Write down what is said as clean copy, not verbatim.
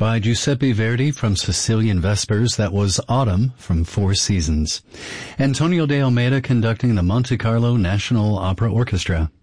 by Giuseppe Verdi from Sicilian Vespers. That was Autumn from Four Seasons. Antonio de Almeida conducting the Monte Carlo National Opera Orchestra.